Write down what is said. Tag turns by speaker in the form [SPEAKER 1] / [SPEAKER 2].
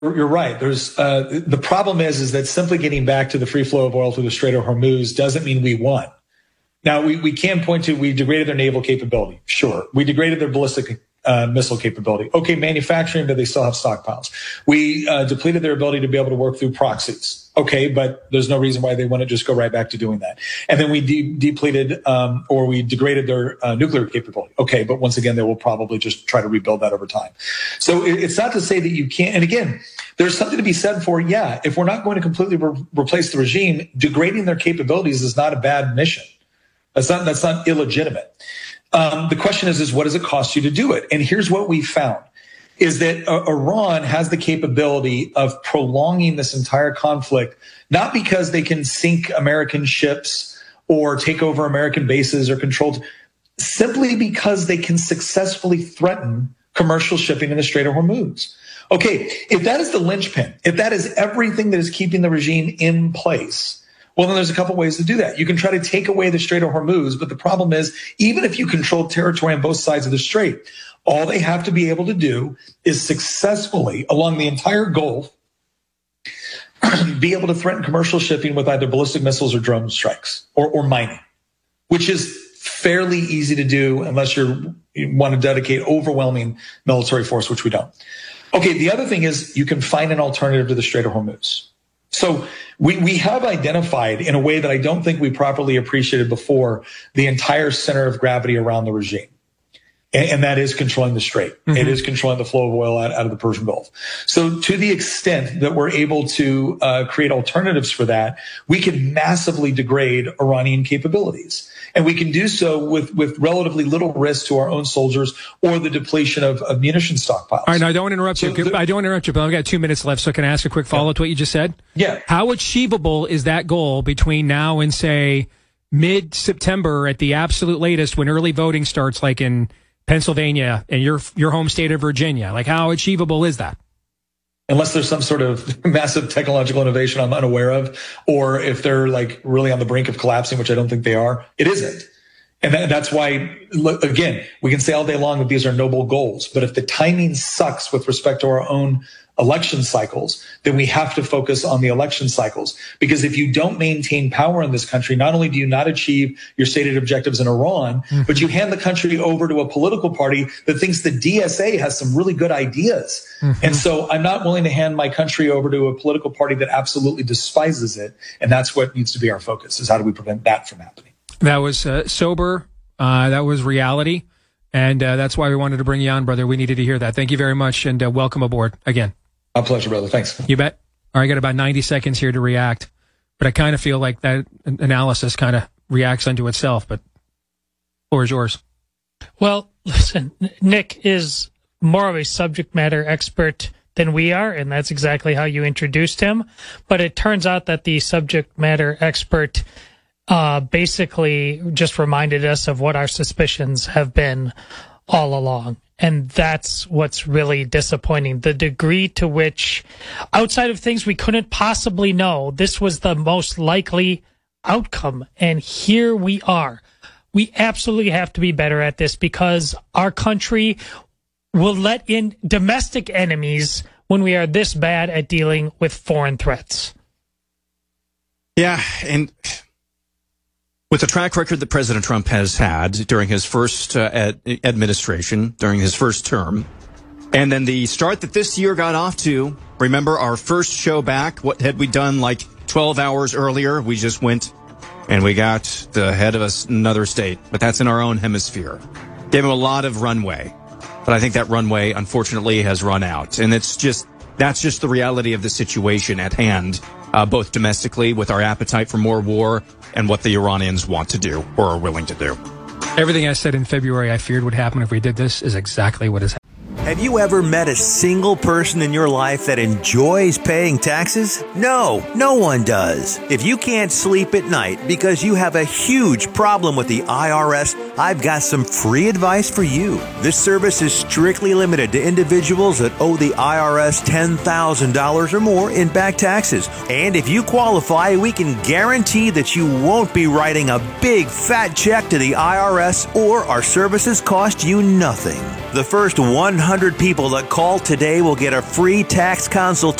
[SPEAKER 1] You're right. There's the problem is that simply getting back to the free flow of oil through the Strait of Hormuz doesn't mean we won. Now, we can point to we degraded their naval capability. Sure. We degraded their ballistic missile capability. Okay, manufacturing, but they still have stockpiles. We depleted their ability to be able to work through proxies. Okay, but there's no reason why they want to just go right back to doing that. And then we depleted or we degraded their nuclear capability. Okay, but once again, they will probably just try to rebuild that over time. So it's not to say that you can't. And again, there's something to be said for, if we're not going to completely replace the regime, degrading their capabilities is not a bad mission. That's not illegitimate. The question is what does it cost you to do it? And here's what we found is that Iran has the capability of prolonging this entire conflict, not because they can sink American ships or take over American bases or control, simply because they can successfully threaten commercial shipping in the Strait of Hormuz. Okay, if that is the linchpin, if that is everything that is keeping the regime in place, well, then there's a couple ways to do that. You can try to take away the Strait of Hormuz, but the problem is, even if you control territory on both sides of the strait, all they have to be able to do is successfully, along the entire Gulf, be able to threaten commercial shipping with either ballistic missiles or drone strikes or mining, which is fairly easy to do unless you want to dedicate overwhelming military force, which we don't. Okay, the other thing is you can find an alternative to the Strait of Hormuz. So we have identified, in a way that I don't think we properly appreciated before, the entire center of gravity around the regime. And that is controlling the strait. Mm-hmm. It is controlling the flow of oil out of the Persian Gulf. So to the extent that we're able to create alternatives for that, we can massively degrade Iranian capabilities. And we can do so with relatively little risk to our own soldiers or the depletion of munition stockpiles.
[SPEAKER 2] All right, now I don't want to interrupt you. I don't want to interrupt you, but I've got 2 minutes left, so can I ask a quick follow-up to what you just said?
[SPEAKER 1] Yeah.
[SPEAKER 2] How achievable is that goal between now and, say, mid-September at the absolute latest, when early voting starts, like in Pennsylvania and your home state of Virginia? Like, how achievable is that?
[SPEAKER 1] Unless there's some sort of massive technological innovation I'm unaware of, or if they're like really on the brink of collapsing, which I don't think they are, it isn't. And that's why, again, we can say all day long that these are noble goals, but if the timing sucks with respect to our own election cycles, then we have to focus on the election cycles. Because if you don't maintain power in this country, not only do you not achieve your stated objectives in Iran, but you hand the country over to a political party that thinks the DSA has some really good ideas. And so I'm not willing to hand my country over to a political party that absolutely despises it. And that's what needs to be our focus, is how do we prevent that from happening?
[SPEAKER 2] That was sober. That was reality. And that's why we wanted to bring you on, brother. We needed to hear that. Thank you very much, and welcome aboard again.
[SPEAKER 1] My pleasure, brother. Thanks.
[SPEAKER 2] You bet. All right, I got about 90 seconds here to react, but I kind of feel like that analysis kind of reacts unto itself, but the floor is yours.
[SPEAKER 3] Well, listen, Nick is more of a subject matter expert than we are, and that's exactly how you introduced him. But it turns out that the subject matter expert basically just reminded us of what our suspicions have been all along. And that's what's really disappointing. The degree to which, outside of things we couldn't possibly know, this was the most likely outcome. And here we are. We absolutely have to be better at this, because our country will let in domestic enemies when we are this bad at dealing with foreign threats.
[SPEAKER 4] Yeah, and with the track record that President Trump has had during his first administration, during his first term, and then the start that this year got off to, remember our first show back, what had we done like 12 hours earlier? We just went and we got the head of another state, but that's in our own hemisphere. Gave him a lot of runway, but I think that runway, unfortunately, has run out. And that's just the reality of the situation at hand, both domestically with our appetite for more war and what the Iranians want to do or are willing to do.
[SPEAKER 2] Everything I said in February I feared would happen if we did this is exactly what has happened.
[SPEAKER 5] Have you ever met a single person in your life that enjoys paying taxes? No, no one does. If you can't sleep at night because you have a huge problem with the IRS, I've got some free advice for you. This service is strictly limited to individuals that owe the IRS $10,000 or more in back taxes. And if you qualify, we can guarantee that you won't be writing a big fat check to the IRS, or our services cost you nothing. The first 100 people that call today will get a free tax consultation